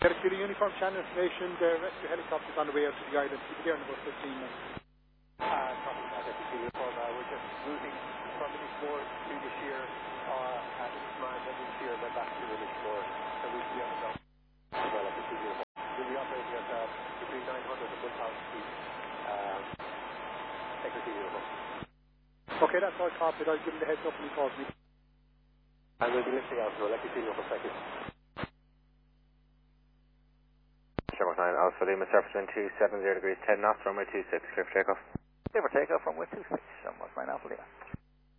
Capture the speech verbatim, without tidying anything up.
Get a uniform channel information. The rescue helicopter is on the way out to the island. Keep it there in about fifteen minutes. Uh, copy that, deputy uniform. Uh, we're just moving from Inishmore to the shear, uh, at Inishmore, then the shear, then back to Inishmore. So we'll be on the ground as well, deputy uniform. We'll be operating at uh, between nine hundred and one thousand feet. Um, deputy uniform. Okay, that's all copied. I'll give him the heads up when he calls me. And we'll be lifting out, so deputy uniform, thank you. Sherlock nine, Alpha Lima, surface wind two seven zero degrees ten knots, runway two six, clear for takeoff. Clear for takeoff, runway two six, Sherlock nine, Alpha Lima.